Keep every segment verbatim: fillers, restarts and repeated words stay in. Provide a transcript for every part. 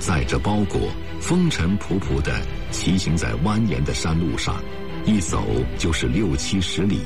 载着包裹，风尘仆仆地骑行在蜿蜒的山路上，一走就是六七十里。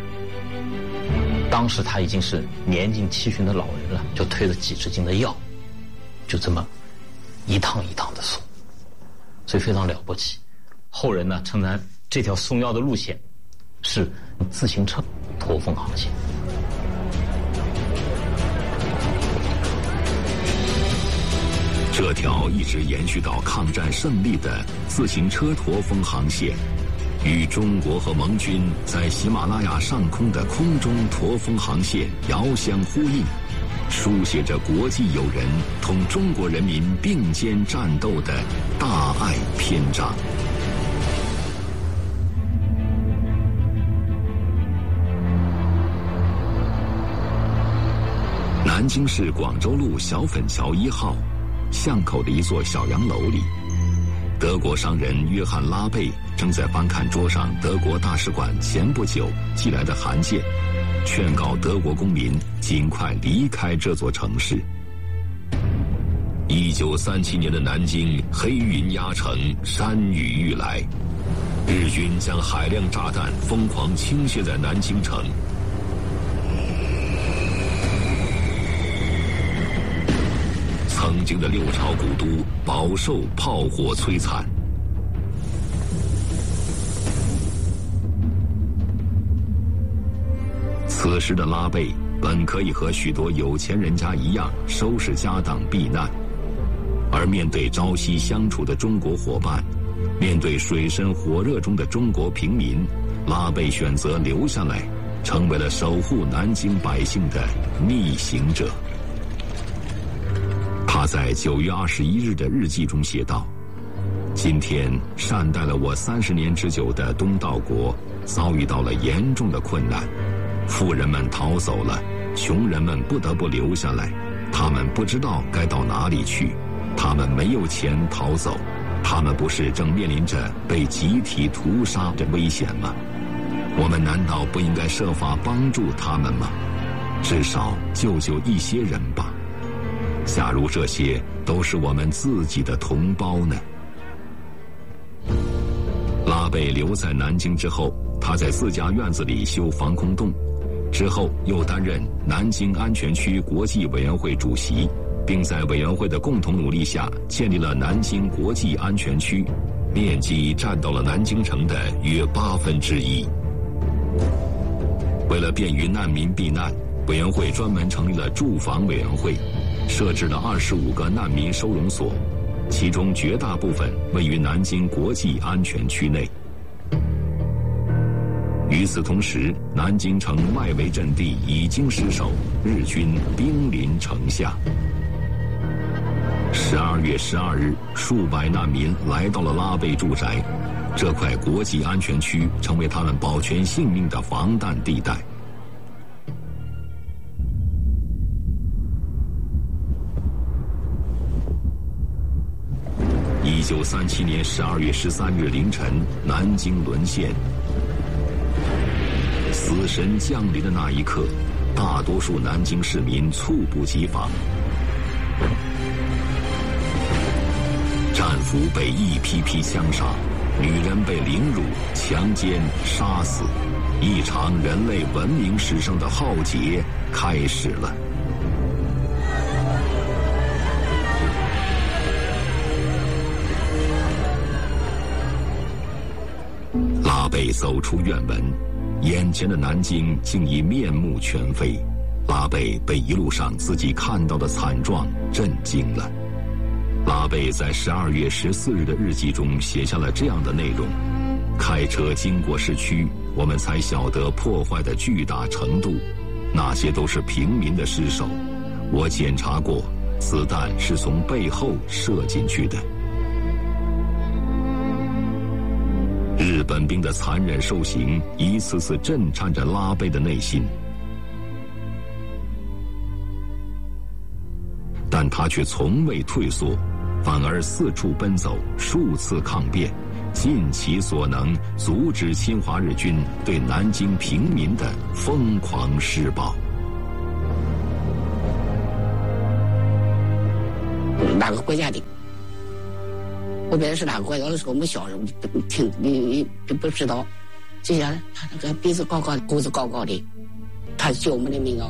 当时他已经是年近七旬的老人了，就推着几十斤的药，就这么一趟一趟的送，所以非常了不起。后人呢称赞这条送药的路线是自行车驼峰航线。 这条一直延续到抗战胜利的自行车驼峰航线，与中国和盟军在喜马拉雅上空的空中驼峰航线遥相呼应，书写着国际友人同中国人民并肩战斗的大爱篇章。南京市广州路小粉桥一号巷口的一座小洋楼里，德国商人约翰·拉贝正在翻看桌上德国大使馆前不久寄来的函件，劝告德国公民尽快离开这座城市。一九三七年的南京黑云压城，山雨欲来，日军将海量炸弹疯狂倾泻在南京城。曾经的六朝古都饱受炮火摧残。此时的拉贝本可以和许多有钱人家一样收拾家当避难，而面对朝夕相处的中国伙伴，面对水深火热中的中国平民，拉贝选择留下来，成为了守护南京百姓的逆行者。他在九月二十一日的日记中写道：今天善待了我三十年之久的东道国遭遇到了严重的困难，富人们逃走了，穷人们不得不留下来，他们不知道该到哪里去，他们没有钱逃走，他们不是正面临着被集体屠杀的危险吗？我们难道不应该设法帮助他们吗？至少救救一些人吧。假如这些都是我们自己的同胞呢？拉贝留在南京之后，他在自家院子里修防空洞，之后又担任南京安全区国际委员会主席，并在委员会的共同努力下建立了南京国际安全区，面积占到了南京城的约八分之一。为了便于难民避难，委员会专门成立了住房委员会，设置了二十五个难民收容所，其中绝大部分位于南京国际安全区内。与此同时，南京城外围阵地已经失守，日军兵临城下。十二月十二日，数百难民来到了拉贝住宅，这块国际安全区成为他们保全性命的防弹地带。一九三七年十二月十三日凌晨，南京沦陷。死神降临的那一刻，大多数南京市民猝不及防。战俘被一批批枪杀，女人被凌辱、强奸、杀死，一场人类文明史上的浩劫开始了。拉贝走出院门，眼前的南京竟已面目全非。拉贝被一路上自己看到的惨状震惊了。拉贝在十二月十四日的日记中写下了这样的内容：开车经过市区，我们才晓得破坏的巨大程度，那些都是平民的尸首。我检查过，子弹是从背后射进去的。日本兵的残忍受刑一次次震颤着拉贝的内心，但他却从未退缩，反而四处奔走，数次抗辩，尽其所能阻止侵华日军对南京平民的疯狂施暴。 哪个国家的后边是他过来的时候，我们小人听你你不知道，接下来他那个鼻子高高的，胡子高高的，他救我们的命啊！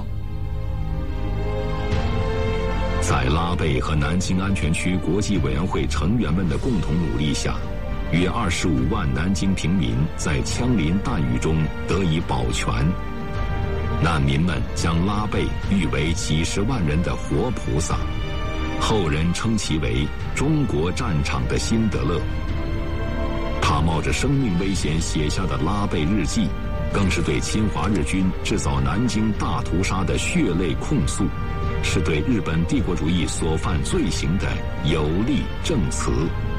在拉贝和南京安全区国际委员会成员们的共同努力下，约二十五万南京平民在枪林弹雨中得以保全。难民们将拉贝誉为几十万人的活菩萨，后人称其为中国战场的辛德勒。他冒着生命危险写下的拉贝日记，更是对侵华日军制造南京大屠杀的血泪控诉，是对日本帝国主义所犯罪行的有力证词。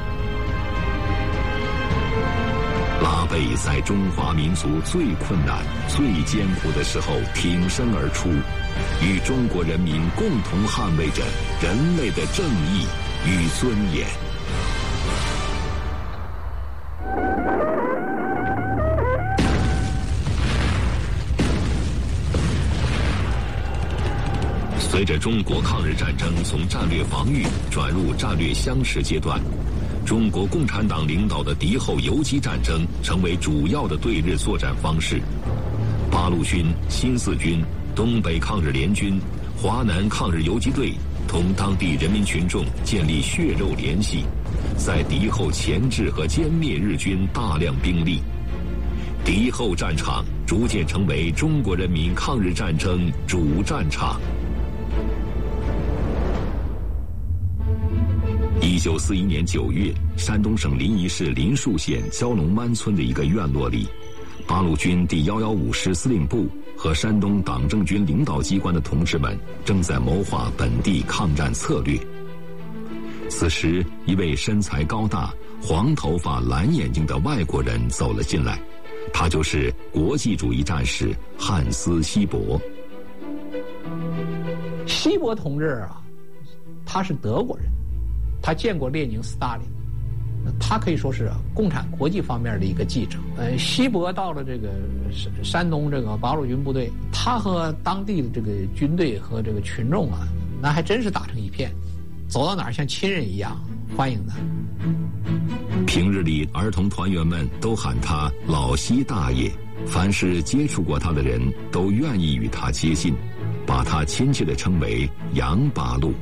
拉贝在中华民族最困难、最艰苦的时候挺身而出，与中国人民共同捍卫着人类的正义与尊严。随着中国抗日战争从战略防御转入战略相持阶段，中国共产党领导的敌后游击战争成为主要的对日作战方式。八路军、新四军、东北抗日联军、华南抗日游击队同当地人民群众建立血肉联系，在敌后钳制和歼灭日军大量兵力。敌后战场逐渐成为中国人民抗日战争主战场。一九四一年九月，山东省临沂市临树县蛟龙湾村的一个院落里，八路军第一一五师司令部和山东党政军领导机关的同志们正在谋划本地抗战策略。此时，一位身材高大、黄头发、蓝眼睛的外国人走了进来，他就是国际主义战士汉斯·希伯。 希伯同志啊，他是德国人。他见过列宁、斯大林，他可以说是共产国际方面的一个记者。呃，希伯到了这个山东这个八路军部队，他和当地的这个军队和这个群众啊，那还真是打成一片，走到哪儿像亲人一样欢迎他。 平日里，儿童团员们都喊他老希大爷，凡是接触过他的人都愿意与他接近，把他亲切地称为杨八路。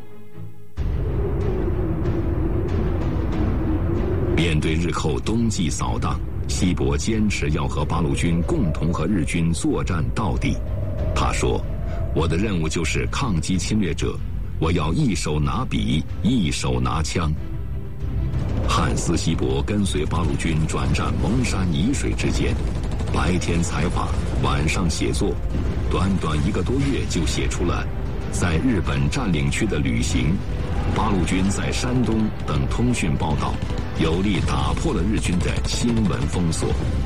面对日寇冬季扫荡，希伯坚持要和八路军共同和日军作战到底。他说：“我的任务就是抗击侵略者，我要一手拿笔，一手拿枪。”汉斯·希伯跟随八路军转战蒙山沂水之间，白天采访，晚上写作，短短一个多月就写出了在日本占领区的旅行、八路军在山东等通讯报道，有力打破了日军的新闻封锁。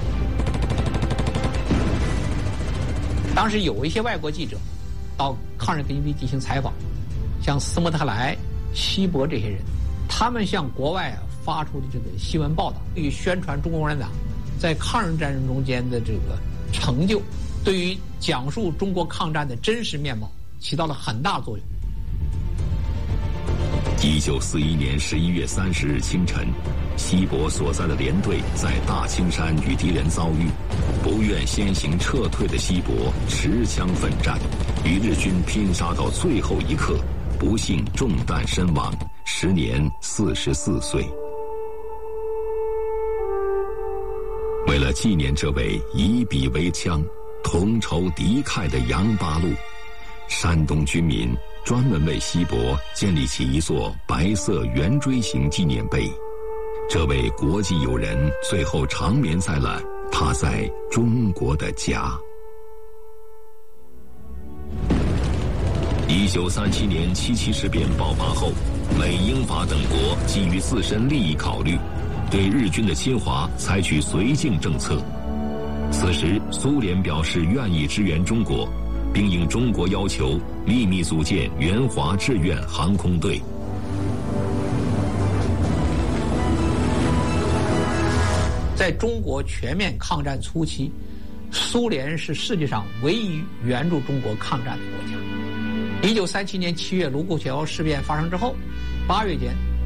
当时有一些外国记者到抗日根据地进行采访，像斯莫特莱、希伯这些人，他们向国外啊发出的这个新闻报道，对于宣传中国共产党在抗日战争中间的这个成就，对于讲述中国抗战的真实面貌起到了很大作用。 一九四一年十一月三十日清晨，希伯所在的连队在大青山与敌人遭遇，不愿先行撤退的希伯持枪奋战，与日军拼杀到最后一刻，不幸中弹身亡，时年四十四岁。为了纪念这位以笔为枪、同仇敌忾的杨八路，山东军民专门为希伯建立起一座白色圆锥形纪念碑。这位国际友人最后长眠在了他在中国的家。一九三七年七七事变爆发后，美、英、法等国基于自身利益考虑，对日军的侵华采取绥靖政策。此时，苏联表示愿意支援中国，并应中国要求秘密组建援华志愿航空队。 在中国全面抗战初期，苏联是世界上唯一援助中国抗战的国家。一九三七年七月卢沟桥事变发生之后，八月间，